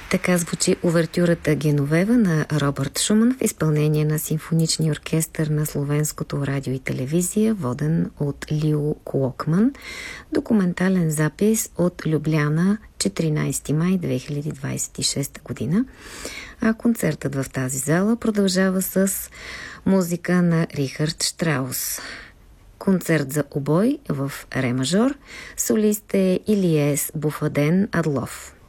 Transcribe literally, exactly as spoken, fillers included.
Така звучи увертюрата Геновева на Робърт Шуман в изпълнение на симфоничния оркестър на Словенското радио и телевизия, воден от Лио Клокман. Документален запис от Любляна, четиринайсети май две хиляди двайсет и шеста година. А концертът в тази зала продължава с музика на Рихард Штраус. Концерт за обой в ре мажор. Солист е Илиес Буфаден Адлов.